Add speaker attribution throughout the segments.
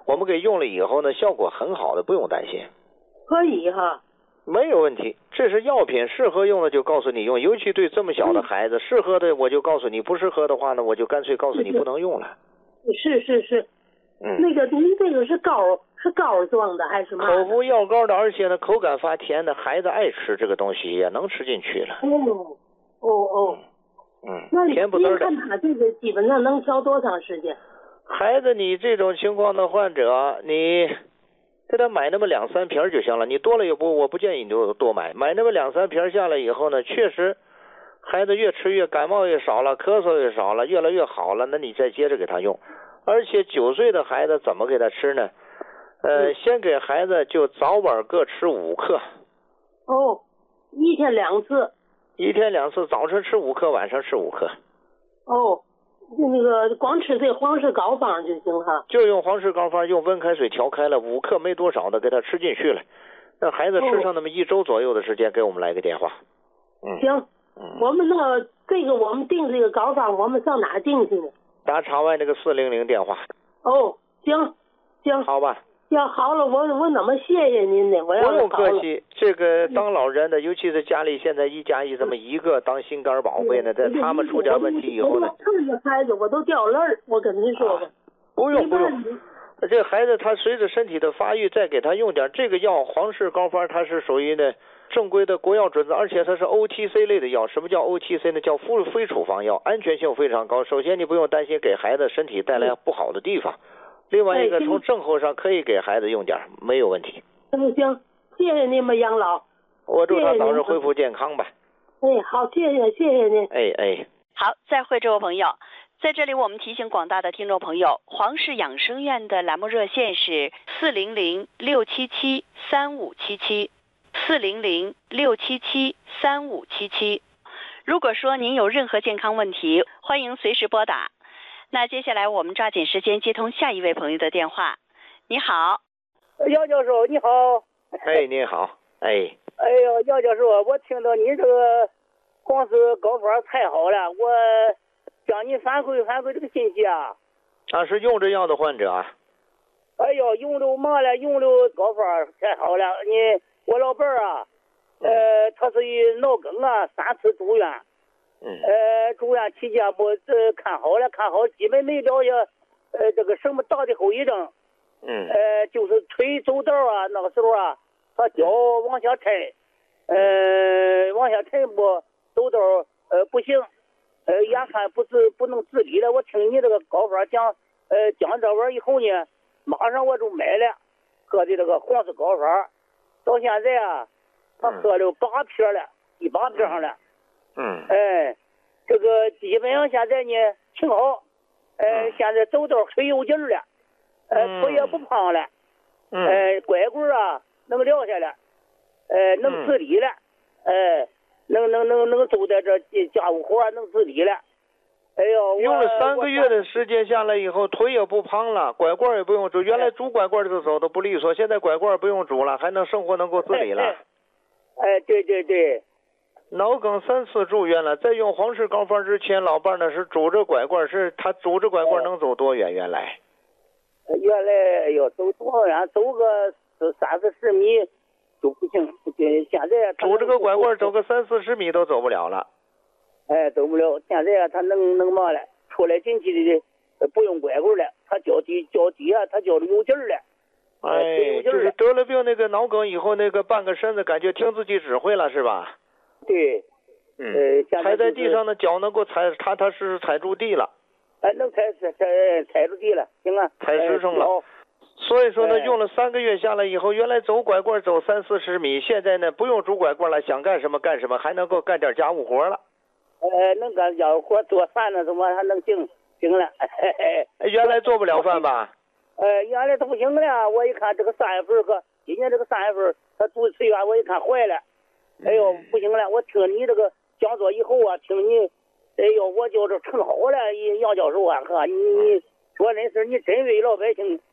Speaker 1: 我们给用了以后呢，效果很好的，不用担心。
Speaker 2: 可以哈。
Speaker 1: 没有问题，这是药品，适合用的就告诉你用，尤其对这么小的孩子，适合的我就告诉你，不适合的话呢，我就干脆告诉你不能用了。
Speaker 2: 是。那个您这个是膏状的还是嘛？
Speaker 1: 口服药膏的，而且呢口感发甜的，孩子爱吃这个东西，也能吃进去了。
Speaker 2: 那
Speaker 1: 甜不滋的。
Speaker 2: 您看他这个基本上能调多长时间？
Speaker 1: 孩子，你这种情况的患者，你给他买那么2-3瓶就行了，你多了我不建议你多买那么2-3瓶下来以后呢，确实孩子越吃越感冒越少了，咳嗽越少了，越来越好了，那你再接着给他用。而且9岁的孩子怎么给他吃呢？先给孩子就早晚各吃5克。
Speaker 2: 一天2次。
Speaker 1: 一天2次，早晨吃5克，晚上吃5克。
Speaker 2: 那个光吃这黄氏膏方就行哈。
Speaker 1: 就用黄氏膏方，用温开水调开了5克没多少的给他吃进去了。让孩子吃上那么1周左右的时间，给我们来个电话。
Speaker 2: 行。我们我们订这个膏方，我们上哪订去呢？
Speaker 1: 打场外那个400电话。
Speaker 2: 行。
Speaker 1: 好吧。
Speaker 2: 要好了，我怎么谢谢您呢？我要
Speaker 1: 不用客气，这个当老人的，尤其是家里现在1加1这么一个当心肝宝贝呢，在他们出点问题以后呢，
Speaker 2: 看着孩子我都掉泪儿，我跟您说吧。
Speaker 1: 不用。这孩子他随着身体的发育，再给他用点这个药，黄氏膏方，它是属于呢正规的国药准则，而且它是 OTC 类的药。什么叫 OTC 呢？叫非处方药，安全性非常高。首先你不用担心给孩子身体带来不好的地方。另外一个，从症候上可以给孩子用点，没有问题。
Speaker 2: 行，谢谢您吧，杨老。
Speaker 1: 我祝他早日恢复健康吧。
Speaker 2: 好，谢谢您。
Speaker 3: 好，再会这位朋友。在这里我们提醒广大的听众朋友，黄氏养生院的栏目热线是400-677-3577 400-677-3577。如果说您有任何健康问题，欢迎随时拨打。那接下来我们抓紧时间接通下一位朋友的电话。你好。
Speaker 4: 姚教授你好。
Speaker 1: 你好。
Speaker 4: 姚教授，我听到你这个黄氏膏方太好了，我向你反馈这个信息啊。
Speaker 1: 是用这药的患者啊。
Speaker 4: 用了嘛了，用了膏方太好了。我老伴儿啊，他是脑梗啊，3次住院。住院期间看好，基本没了下这个什么大的后遗症。就是腿走道啊，那个时候啊，他脚往下沉，走道不行，眼看不能自理了。我听你这个膏方讲这玩意以后呢，马上我就买了，喝的这个黄氏膏方，到现在啊，他喝了8瓶了，第8瓶上了。这个基本上现在呢挺好，现在走道腿有劲儿了，腿也不胖了，拐棍啊能撂下来，能自理了，能走在这家务活能自理了。
Speaker 1: 用了3个月的时间下来以后，腿也不胖了，拐棍也不用拄，原来拄拐棍的走的不利索，现在拐棍不用拄了，还能生活能够自理了。
Speaker 4: 对。
Speaker 1: 脑梗3次住院了，在用黄氏膏方之前，老伴呢是拄着拐棍，是他拄着拐棍能走多远？原来
Speaker 4: 要走多远？走个30-40米就不行，现在
Speaker 1: 拄着个拐棍走个30-40米都走不了了。
Speaker 4: 走不了。现在他能嘛了？出来进去的不用拐棍了，他脚底下他脚里有劲儿了。
Speaker 1: 就是得了病那个脑梗以后，那个半个身子感觉听自己指挥了，是吧？
Speaker 4: 对。
Speaker 1: 踩在地上的脚能够踏实踩住地了。
Speaker 4: 能踩住地了，行啊。
Speaker 1: 踩实诚了。所以说呢，用了3个月下来以后，原来走拐棍走30-40米，现在呢不用拄拐棍了，想干什么干什么，还能够干点家务活了。
Speaker 4: 能干家务活，做饭呢怎么还能行了？
Speaker 1: 原来做不了饭吧？
Speaker 4: 原来都不行了。我一看这个3月份今年这个3月份他住辞院，我一看坏了。不行了！我听你这个讲座以后啊，听你，我就这成好了。杨教授啊，你说真是你真为老百姓，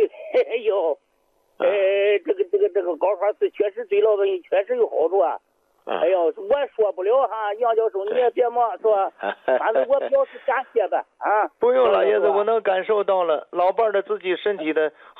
Speaker 4: 这个膏方是确实对老百姓确实有好处啊。我说不了哈，杨教授你也别忙，是吧？反正我表示感谢吧。
Speaker 1: 不用，老爷子，我能感受到了老伴的自己身体的